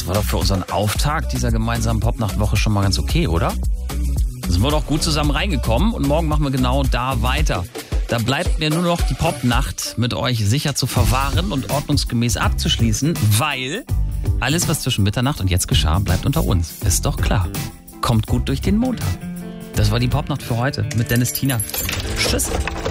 war doch für unseren Auftakt dieser gemeinsamen Popnacht-Woche schon mal ganz okay, oder? Sind wir doch gut zusammen reingekommen und morgen machen wir genau da weiter. Da bleibt mir nur noch die Popnacht mit euch sicher zu verwahren und ordnungsgemäß abzuschließen, weil alles, was zwischen Mitternacht und jetzt geschah, bleibt unter uns. Ist doch klar. Kommt gut durch den Montag. Das war die Popnacht für heute mit Dennis Tiener. Tschüss.